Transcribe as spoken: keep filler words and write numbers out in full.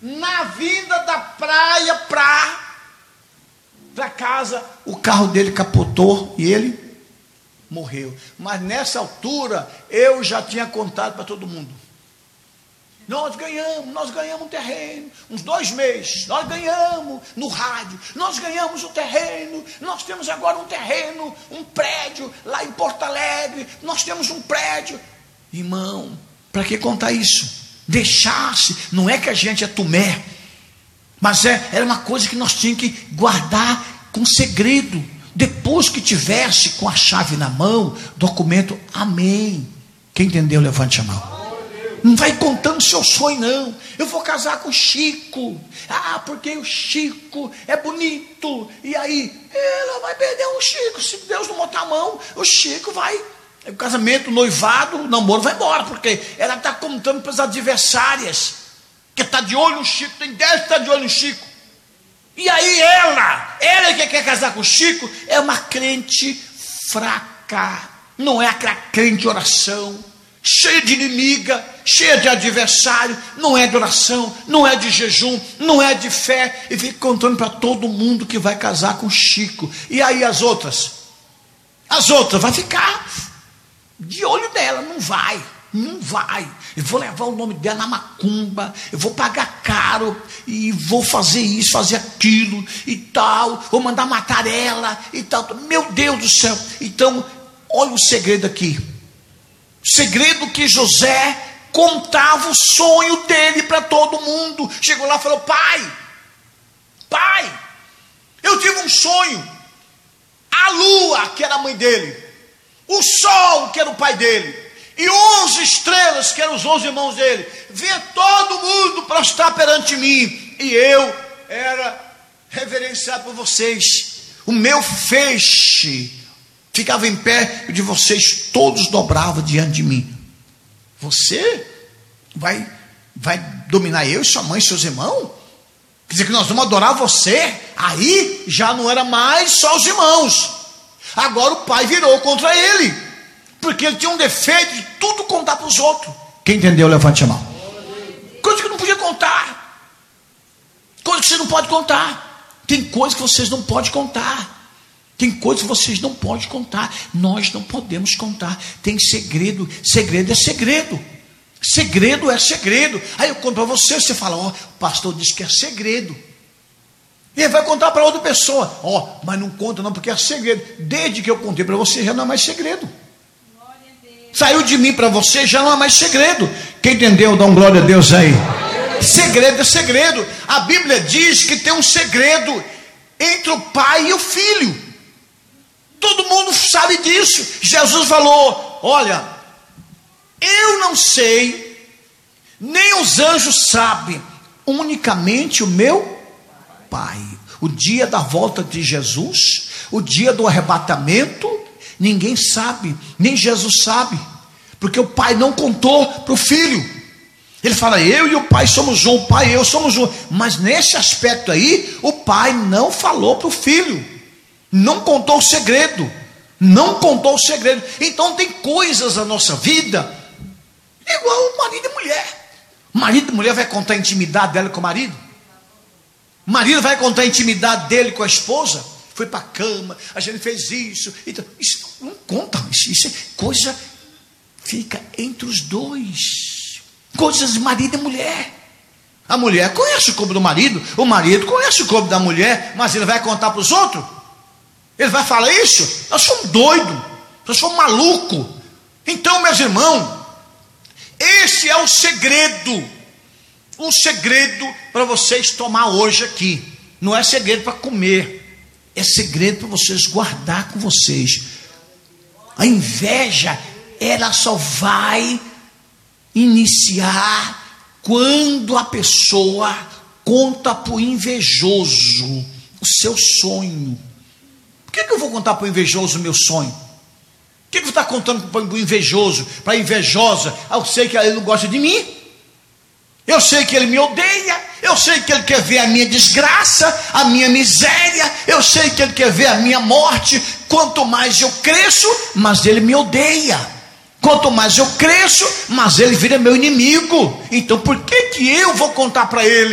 Na vinda da praia para para casa, o carro dele capotou e ele morreu. Mas nessa altura eu já tinha contado para todo mundo. Nós ganhamos, nós ganhamos um terreno, uns dois meses, nós ganhamos no rádio, nós ganhamos o terreno, nós temos agora um terreno, um prédio lá em Porto Alegre, nós temos um prédio. Irmão, para que contar isso? Deixasse, não é que a gente é tumé, mas é, era uma coisa que nós tínhamos que guardar com segredo. Depois que tivesse com a chave na mão, documento, amém. Quem entendeu, levante a mão. Não vai contando seu sonho, não. Eu vou casar com o Chico. Ah, porque o Chico é bonito. E aí, ela vai perder o Chico. Se Deus não botar a mão, o Chico vai. O casamento, o noivado, o namoro vai embora. Porque ela está contando para as adversárias. Que está de olho no Chico. Tem dez que está de olho no Chico. E aí ela, ela que quer casar com o Chico, é uma crente fraca. Não é aquela crente de oração. Cheia de inimiga, cheia de adversário, não é de oração, não é de jejum, não é de fé, e fica contando para todo mundo que vai casar com Chico. E aí as outras? As outras vai ficar de olho nela, não vai, não vai. Eu vou levar o nome dela na macumba, eu vou pagar caro, e vou fazer isso, fazer aquilo, e tal, vou mandar matar ela, e tal. Meu Deus do céu. Então, olha o segredo aqui. Segredo que José contava o sonho dele para todo mundo. Chegou lá e falou: pai, pai, eu tive um sonho. A lua, que era a mãe dele, o sol, que era o pai dele, e onze estrelas, que eram os onze irmãos dele, via todo mundo prostrar perante mim, e eu era reverenciado por vocês. O meu feixe ficava em pé, e de vocês todos dobravam diante de mim. Você vai, vai dominar eu e sua mãe e seus irmãos? Quer dizer que nós vamos adorar você? Aí já não era mais só os irmãos. Agora o pai virou contra ele, porque ele tinha um defeito de tudo contar para os outros. Quem entendeu, levante a mão. Coisa que não podia contar. Coisa que você não pode contar. Tem coisa que vocês não podem contar. Tem coisas que vocês não podem contar. Nós não podemos contar. Tem segredo. Segredo é segredo. Segredo é segredo. Aí eu conto para você, você fala: ó, oh, o pastor disse que é segredo. E ele vai contar para outra pessoa: ó, oh, mas não conta não, porque é segredo. Desde que eu contei para você, já não é mais segredo. Saiu de mim para você, já não é mais segredo. Quem entendeu, dá um glória a Deus aí. Segredo é segredo. A Bíblia diz que tem um segredo entre o pai e o filho. Todo mundo sabe disso. Jesus falou: olha, eu não sei, nem os anjos sabem, unicamente o meu Pai. O dia da volta de Jesus, o dia do arrebatamento, ninguém sabe, nem Jesus sabe, porque o Pai não contou para o filho. Ele fala: eu e o Pai somos um, o Pai e eu somos um. Mas nesse aspecto aí, o Pai não falou para o filho, não contou o segredo, não contou o segredo. Então tem coisas na nossa vida igual marido e mulher. Marido e mulher vai contar a intimidade dela com o marido. O marido vai contar a intimidade dele com a esposa. Foi para a cama, a gente fez isso, então, isso não conta. Isso, isso é coisa, fica entre os dois. Coisas de marido e mulher. A mulher conhece o corpo do marido, o marido conhece o corpo da mulher, mas ele vai contar para os outros? Ele vai falar isso? Nós somos doidos, nós somos malucos. Então, meus irmãos, esse é o segredo. Um segredo para vocês tomar hoje aqui. Não é segredo para comer, é segredo para vocês guardar com vocês. A inveja, ela só vai iniciar quando a pessoa conta para o invejoso o seu sonho. Por que, que eu vou contar para o invejoso o meu sonho? Por que, que você está contando para o invejoso, para a invejosa? Ah, eu sei que ele não gosta de mim, eu sei que ele me odeia, eu sei que ele quer ver a minha desgraça, a minha miséria, eu sei que ele quer ver a minha morte. Quanto mais eu cresço, mais ele me odeia. Quanto mais eu cresço, mais ele vira meu inimigo. Então por que que eu vou contar para ele